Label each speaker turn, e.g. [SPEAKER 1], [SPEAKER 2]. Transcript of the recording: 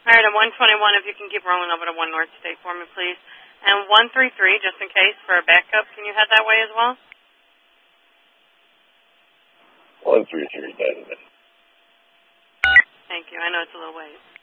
[SPEAKER 1] All right, at 121, if you can keep rolling over to 1 North State for me, please. And 133, just in case, for a backup, can you head that way as well?
[SPEAKER 2] 133,
[SPEAKER 1] Thank you. I know it's a little late.